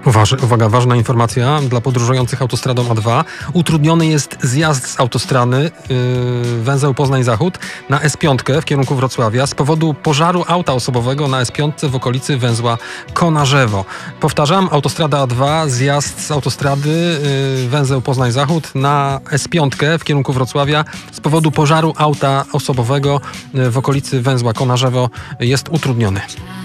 Uwaga, ważna informacja dla podróżujących autostradą A2. Utrudniony jest zjazd z autostrady węzeł Poznań-Zachód na S5 w kierunku Wrocławia z powodu pożaru auta osobowego na S5 w okolicy węzła Konarzewo. Powtarzam, autostrada A2, zjazd z autostrady węzeł Poznań-Zachód na S5 w kierunku Wrocławia z powodu pożaru auta osobowego w okolicy węzła Konarzewo jest utrudniony.